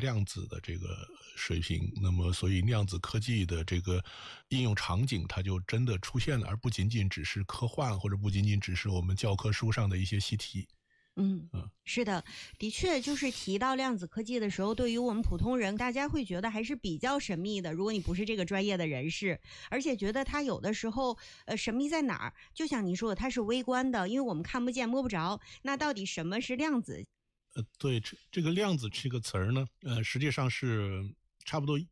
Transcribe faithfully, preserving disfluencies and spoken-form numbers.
量子的这个水平，那么所以量子科技的这个应用场景它就真的出现了，而不仅仅只是科幻，或者不仅仅只是我们教科书上的一些习题。 嗯嗯，是的，的确，就是提到量子科技的时候，对于我们普通人，大家会觉得还是比较神秘的。如果你不是这个专业的人士，而且觉得它有的时候，呃，神秘在哪儿？就像您说的，它是微观的，因为我们看不见、摸不着。那到底什么是量子？ 呃，对，这这个量子这个词儿呢，呃，实际上是差不多